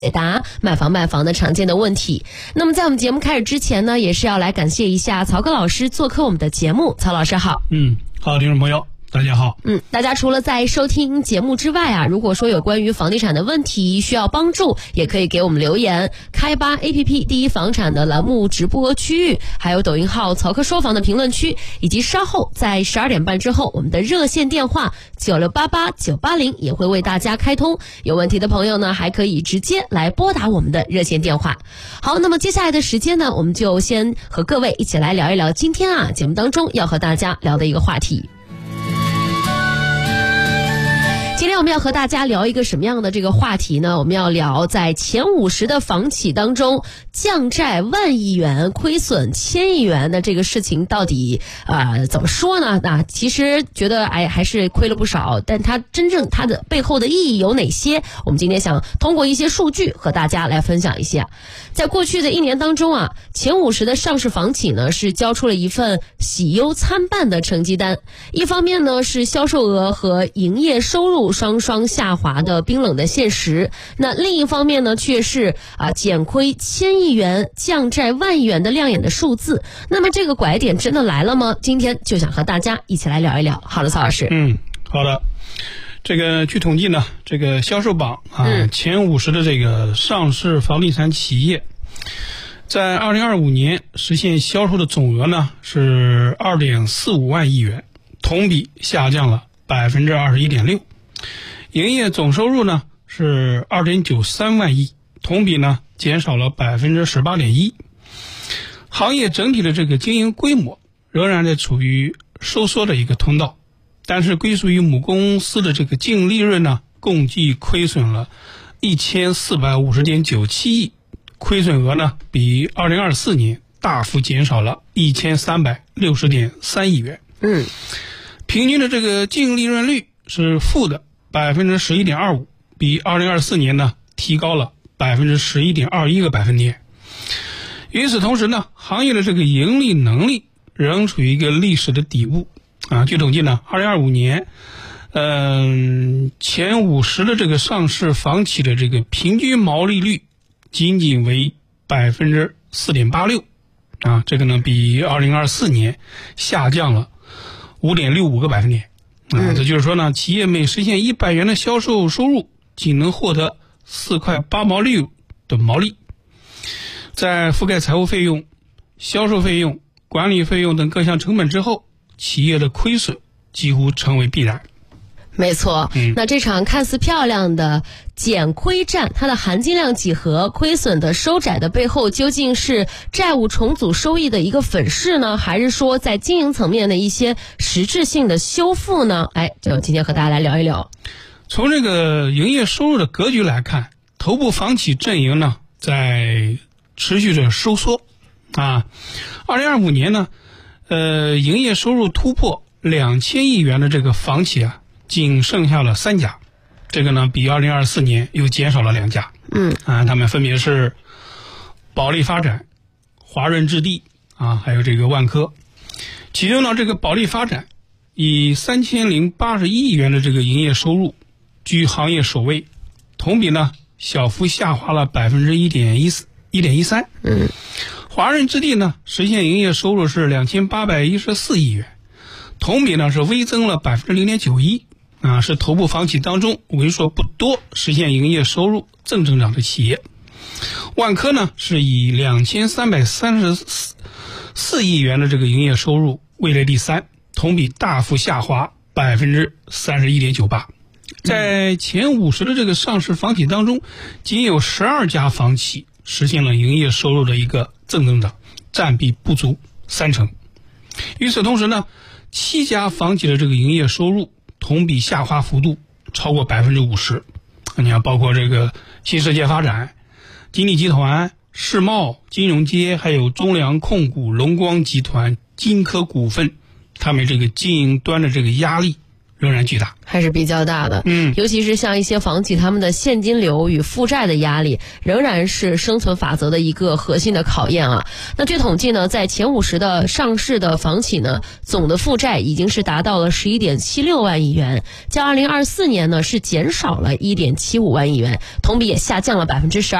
解答买房的常见的问题。那么在我们节目开始之前呢，也是要来感谢一下曹科老师做客我们的节目。曹老师好。 好，听众朋友大家好。 大家除了在收听节目之外啊，如果说有关于房地产的问题需要帮助，也可以给我们留言。开吧 APP 第一房产的栏目直播区域，还有抖音号曹科说房的评论区，以及稍后在12点半之后，我们的热线电话9688-980也会为大家开通。有问题的朋友呢，还可以直接来拨打我们的热线电话。好，那么接下来的时间呢，我们就先和各位一起来聊一聊今天节目当中要和大家聊的一个话题。今天我们要和大家聊一个什么样的这个话题呢？我们要聊在前50的房企当中，降债10000亿元，亏损1000亿元的这个事情到底怎么说呢？其实觉得还是亏了不少，但它的背后的意义有哪些？我们今天想通过一些数据和大家来分享一下。在过去的1年当中前50的上市房企呢是交出了一份喜忧参半的成绩单。一方面呢是销售额和营业收入双双下滑的冰冷的现实，那另一方面呢却是减亏1000亿元，降债10000亿元的亮眼的数字。那么这个拐点真的来了吗？今天就想和大家一起来聊一聊。好的，曹老师。 好的。这个据统计呢，这个销售榜前50的这个上市房地产企业，在2025年实现销售的总额呢是2.45万亿元，同比下降了21.6%。营业总收入呢是2.93万亿，同比呢减少了18.1%。行业整体的这个经营规模仍然在处于收缩的一个通道，但是归属于母公司的这个净利润呢，共计亏损了1450.97亿，亏损额呢比2024年大幅减少了1360.3亿元。平均的这个净利润率是负的11.25%，比2024年呢提高了11.21个百分点。与此同时呢，行业的这个盈利能力仍处于一个历史的底部。据统计呢，2025年前50的这个上市房企的这个平均毛利率仅仅为4.86%，这个呢比2024年下降了5.65个百分点。这就是说呢，企业每实现100元的销售收入，仅能获得4块8毛6的毛利。在覆盖财务费用、销售费用、管理费用等各项成本之后，企业的亏损几乎成为必然。 没错。那这场看似漂亮的减亏战，它的含金量几何，亏损的收窄的背后，究竟是债务重组收益的一个粉饰呢，还是说在经营层面的一些实质性的修复呢？就今天和大家来聊一聊。 从这个营业收入的格局来看，头部房企阵营呢在持续着收缩。2025年呢营业收入突破2000亿元的这个房企仅剩下了3家，这个呢比2024年又减少了2家。他们分别是保利发展、华润置地还有这个万科。其中呢，这个保利发展以3081亿元的这个营业收入居行业首位，同比呢小幅下滑了1.13%。华润置地呢实现营业收入是2814亿元，同比呢是微增了0.91%。是头部房企当中为数不多实现营业收入正增长的企业。万科呢是以2334亿元的这个营业收入位列第3，同比大幅下滑31.98%。在前50的这个上市房企当中，仅有12家房企实现了营业收入的一个正增长，占比不足30%。与此同时呢，7家房企的这个营业收入同比下滑幅度超过50%。你看，包括这个新世界发展、金利集团、世茂、金融街，还有中粮控股、龙光集团、金科股份，他们这个经营端的这个压力仍然巨大， 还是比较大的。尤其是像一些房企，他们的现金流与负债的压力，仍然是生存法则的一个核心的考验啊。那据统计呢，在前50的上市的房企呢，总的负债已经是达到了11.76万亿元，较2024年呢是减少了1.75万亿元，同比也下降了12%。